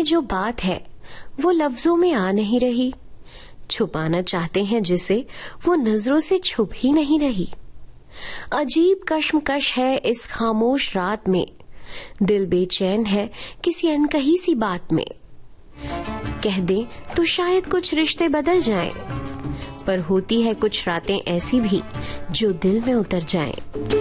जो बात है वो लफ्जों में आ नहीं रही, छुपाना चाहते हैं जिसे वो नजरों से छुप ही नहीं रही। अजीब कश्मकश है इस खामोश रात में, दिल बेचैन है किसी अनकही सी बात में। कह दें तो शायद कुछ रिश्ते बदल जाएं, पर होती है कुछ रातें ऐसी भी जो दिल में उतर जाएं।